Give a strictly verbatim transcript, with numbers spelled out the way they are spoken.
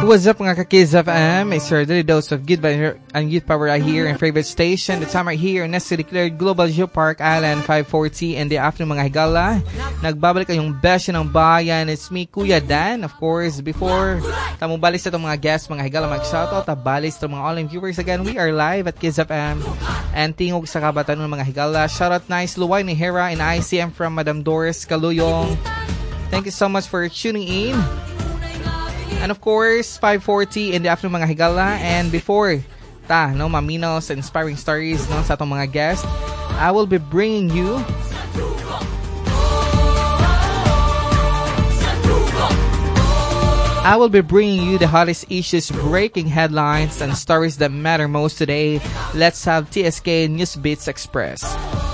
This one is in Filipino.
what's up mga ka-Kids F M? It's your daily dose of good and youth power right here in favorite station. The time right here in Nestle Declared Global Geopark Island five forty in the afternoon mga higala. Nagbabalik kayong besyo ng bayan. It's me, Kuya Dan. Of course, before tamong balis sa itong mga guests, mga higala, mag-shoutout, tabalis sa mga all-in viewers. Again, we are live at Kids F M. And tingog sa kabatan ng mga higala. Shoutout nice Luway ni Hera and I C M from Madam Doris Kaluyong. Thank you so much for tuning in. And of course, five forty in the afternoon mga higala. And before ta, no, maminaw sa inspiring stories no, sa atong mga guests, I will be bringing you I will be bringing you the hottest issues, breaking headlines, and stories that matter most today. Let's have T S K News Beats Express.